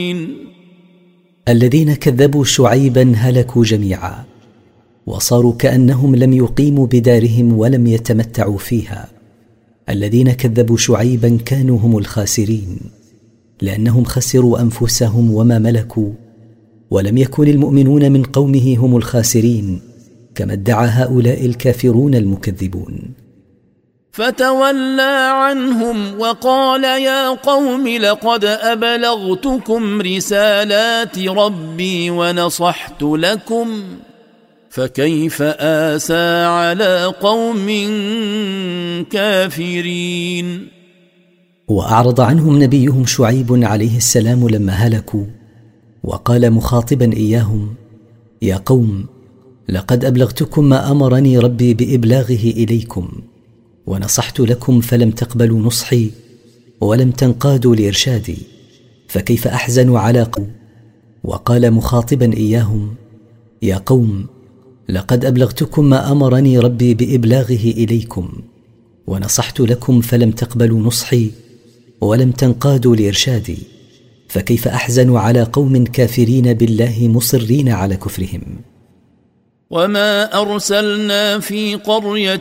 الذين كذبوا شعيبا هلكوا جميعا، وصاروا كأنهم لم يقيموا بدارهم ولم يتمتعوا فيها. الذين كذبوا شعيبا كانوا هم الخاسرين، لأنهم خسروا أنفسهم وما ملكوا، ولم يكن المؤمنون من قومه هم الخاسرين كما ادعى هؤلاء الكافرون المكذبون. فتولى عنهم وقال يا قوم لقد أبلغتكم رسالات ربي ونصحت لكم فكيف آسى على قوم كافرين. وأعرض عنهم نبيهم شعيب عليه السلام لما هلكوا، وقال مخاطبا إياهم يا قوم لقد أبلغتكم ما أمرني ربي بإبلاغه إليكم، ونصحت لكم فلم تقبلوا نصحي ولم تنقادوا لإرشادي، فكيف أحزن على قوم. وقال مخاطبا إياهم يا قوم لقد أبلغتكم ما أمرني ربي بإبلاغه إليكم، ونصحت لكم فلم تقبلوا نصحي ولم تنقادوا لإرشادي، فكيف أحزن على قوم كافرين بالله مصرين على كفرهم. وما أرسلنا في قرية